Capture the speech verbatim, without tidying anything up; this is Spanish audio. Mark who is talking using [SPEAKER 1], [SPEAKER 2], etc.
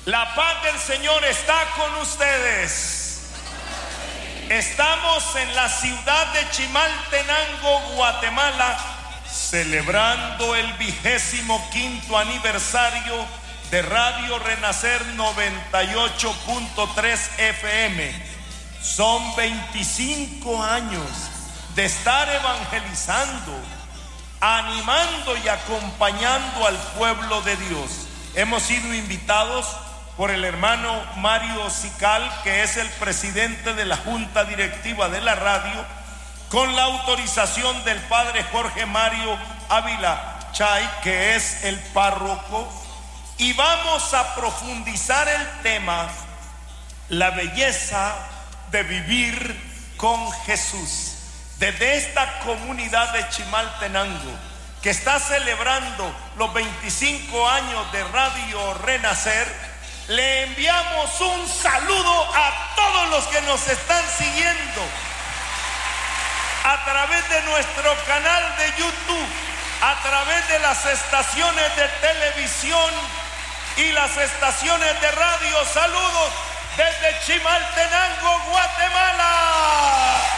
[SPEAKER 1] La paz del Señor está con ustedes. Estamos en la ciudad de Chimaltenango, Guatemala, celebrando el vigésimo quinto aniversario de Radio Renacer noventa y ocho punto tres F M. Son veinticinco años de estar evangelizando, animando y acompañando al pueblo de Dios. Hemos sido invitados por el hermano Mario Sical, que es el presidente de la Junta Directiva de la radio, con la autorización del padre Jorge Mario Ávila Chay, que es el párroco, y vamos a profundizar el tema, la belleza de vivir con Jesús. Desde esta comunidad de Chimaltenango, que está celebrando los veinticinco años de Radio Renacer, le enviamos un saludo a todos los que nos están siguiendo a través de nuestro canal de YouTube, a través de las estaciones de televisión y las estaciones de radio. Saludos desde Chimaltenango, Guatemala.